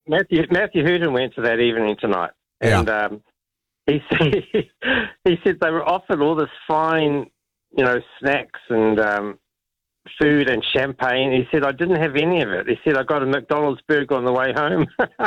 Matthew Hooton went to that evening tonight, and he said they were offered all this fine, snacks and food and champagne. He said, I didn't have any of it. He said, I got a McDonald's burger on the way home.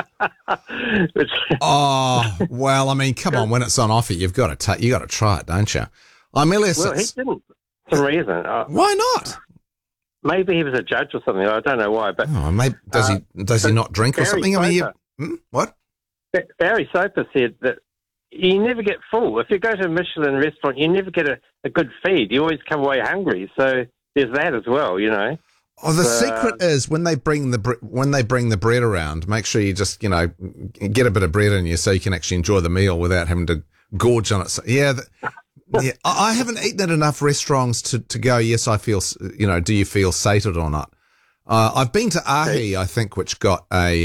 Oh, well, I mean, come on, when it's on offer, you got to try it, don't you? Amelia, well, he didn't, for some reason. Why not? Maybe he was a judge or something. I don't know why. But maybe, does he not drink or something? What? Barry Soper said that you never get full. If you go to a Michelin restaurant, you never get a good feed. You always come away hungry. So there's that as well, Oh, the secret is when they bring the bread around, make sure you just get a bit of bread in you so you can actually enjoy the meal without having to gorge on it. So, yeah, I haven't eaten at enough restaurants to go. Yes, I feel. Do you feel sated or not? I've been to Ahi, I think, which got a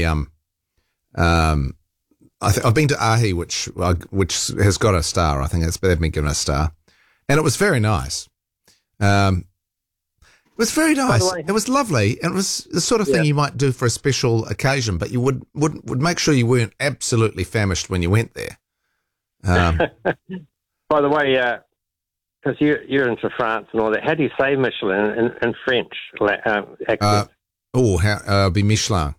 I've been to Ahi, which has got a star. I think they've been given a star, and it was very nice. It was very nice. It was lovely, and it was the sort of thing you might do for a special occasion, but you would make sure you weren't absolutely famished when you went there. By the way, because you're into France and all that, how do you say Michelin in French? Be Michelin.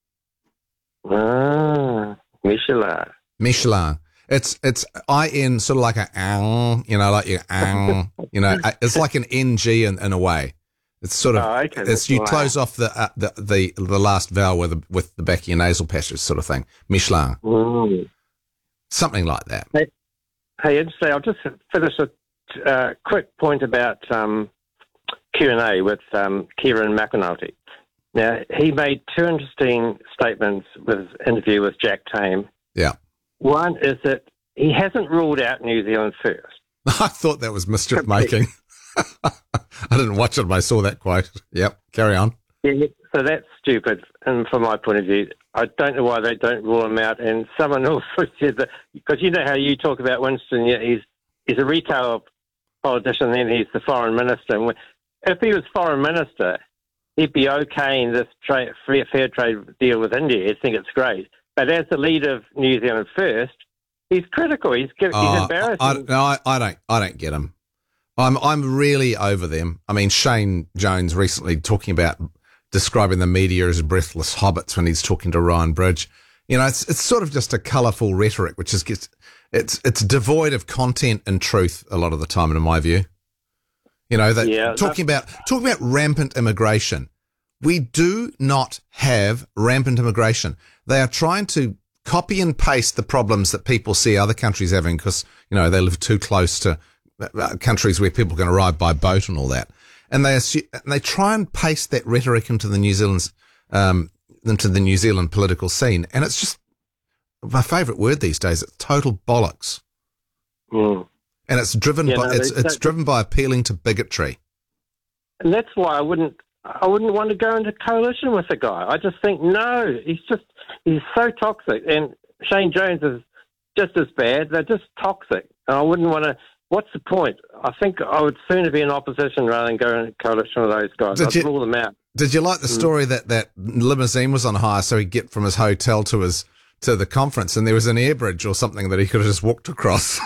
Michelin. Michelin. It's in sort of like like it's like an NG in a way. It's sort of it's you close off the last vowel with the back of your nasal passage sort of thing. Michelin. Something like that. Hey, interesting. I'll just finish a quick point about Q&A with Kieran McAnulty. Now, he made two interesting statements with his interview with Jack Tame. Yeah. One is that he hasn't ruled out New Zealand first. I thought that was mischief making. I didn't watch it, but I saw that quote. Yep, carry on. Yeah, so that's stupid, and from my point of view, I don't know why they don't rule him out. And someone also said that, because you know how you talk about Winston, he's a retail politician, then he's the foreign minister. And if he was foreign minister, he'd be okaying this fair trade deal with India. He'd think it's great. But as the leader of New Zealand First, he's critical. He's embarrassing. I don't get him. I'm really over them. I mean, Shane Jones recently describing the media as breathless hobbits when he's talking to Ryan Bridge. It's sort of just a colourful rhetoric, which it's devoid of content and truth a lot of the time, in my view. Talking about rampant immigration. We do not have rampant immigration. They are trying to copy and paste the problems that people see other countries having because, they live too close to countries where people can arrive by boat and all that. And they try and paste that rhetoric into the New Zealand political scene. And it's just my favourite word these days. It's total bollocks. Mm. And it's driven driven by appealing to bigotry. And that's why I wouldn't want to go into coalition with the guy. I just think, no, he's so toxic. And Shane Jones is just as bad. They're just toxic. And I wouldn't want to. What's the point? I think I would sooner be in opposition rather than go in coalition with those guys. I'd rule them out. Did you like the story that limousine was on hire so he'd get from his hotel to the conference and there was an air bridge or something that he could have just walked across?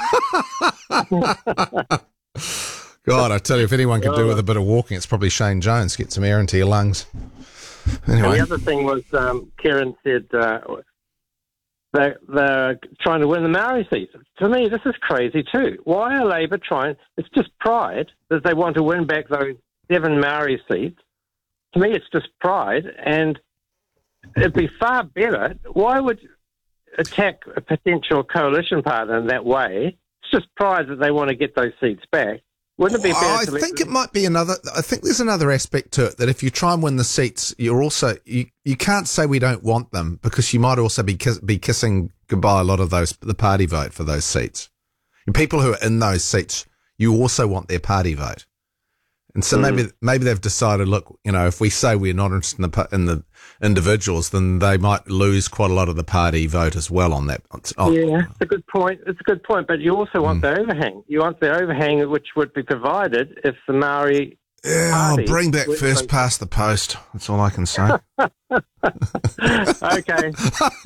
God, I tell you, if anyone could do with a bit of walking, it's probably Shane Jones. Get some air into your lungs. Anyway. And the other thing was Kieran said they're trying to win the Maori seats. To me, this is crazy too. Why are Labour trying? It's just pride that they want to win back those 7 Maori seats. To me, it's just pride, and it'd be far better. Why would attack a potential coalition partner in that way? It's just pride that they want to get those seats back. Wouldn't it be better? I think it might be another. I think there's another aspect to it that if you try and win the seats, you're also you can't say we don't want them because you might also be kissing goodbye a lot of the party vote for those seats. And people who are in those seats, you also want their party vote. And so maybe they've decided, look, if we say we're not interested in the individuals, then they might lose quite a lot of the party vote as well on that. Yeah, it's a good point. But you also want the overhang. You want the overhang which would be provided if the Maori I'll bring back first past the post. That's all I can say. Okay.